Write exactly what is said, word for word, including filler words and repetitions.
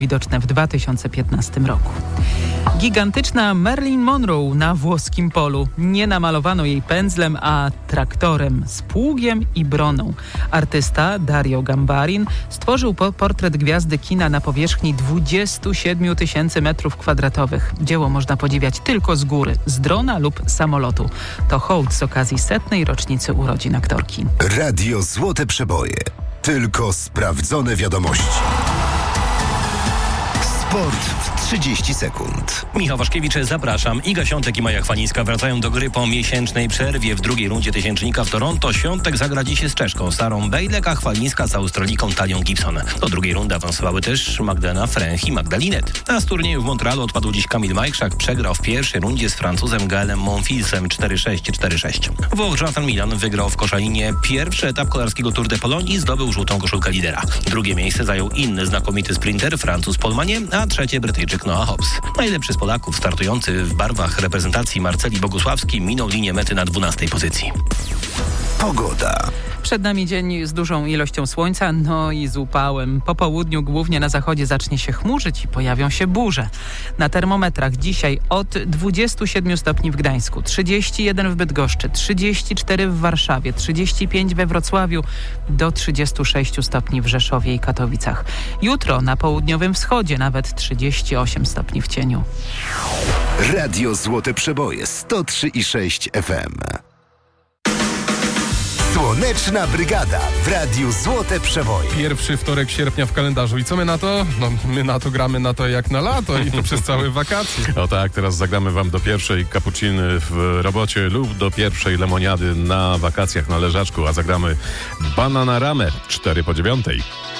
widoczne w dwa tysiące piętnastym roku. Gigantyczna Marilyn Monroe na włoskim polu. Nie namalowano jej pędzlem, a traktorem z pługiem i broną. Artysta Dario Gambarin stworzył po- portret gwiazdy kina na powierzchni dwadzieścia siedem tysięcy metrów kwadratowych. Dzieło można podziwiać tylko z góry, z drona lub samolotu. To hołd z okazji setnej rocznicy urodzin aktorki. Radio Złote Przeboje. Tylko sprawdzone wiadomości. Sport w trzydzieści sekund. Michał Waszkiewicz, zapraszam. Iga Świątek i Maja Chwalińska wracają do gry po miesięcznej przerwie w drugiej rundzie tysięcznika w Toronto. Świątek zagra dziś z Czeszką Sarą Bejlek, a Chwalińska z Australiką Talią Gibson. Do drugiej rundy awansowały też Magdalena Fręch i Magda Linnet. A z turnieju w Montrealu odpadł dziś Kamil Majchrzak. Przegrał w pierwszej rundzie z Francuzem Gaelem Monfilsem cztery sześć cztery sześć. Włoch Jonathan Milan wygrał w Koszalinie pierwszy etap kolarskiego Tour de Pologne i zdobył żółtą koszulkę lidera. Drugie miejsce zajął inny znakomity sprinter, Francuz Polmanie, a trzecie Brytyjczyk Noah Hobbs. Najlepszy z Polaków startujący w barwach reprezentacji Marceli Bogusławski minął linię mety na dwunastej pozycji. Pogoda. Przed nami dzień z dużą ilością słońca, no i z upałem. Po południu głównie na zachodzie zacznie się chmurzyć i pojawią się burze. Na termometrach dzisiaj od dwudziestu siedmiu stopni w Gdańsku, trzydzieści jeden w Bydgoszczy, trzydzieści cztery w Warszawie, trzydzieści pięć we Wrocławiu, do trzydziestu sześciu stopni w Rzeszowie i Katowicach. Jutro na południowym wschodzie nawet trzydzieści osiem stopni w cieniu. Radio Złote Przeboje sto trzy i sześć F M. Słoneczna Brygada w Radiu Złote Przeboje. Pierwszy wtorek sierpnia w kalendarzu. I co my na to? No my na to gramy na to jak na lato i to przez całe wakacje. O tak, teraz zagramy wam do pierwszej kapuciny w robocie lub do pierwszej lemoniady na wakacjach na leżaczku, a zagramy Bananaramę cztery po dziewiątej.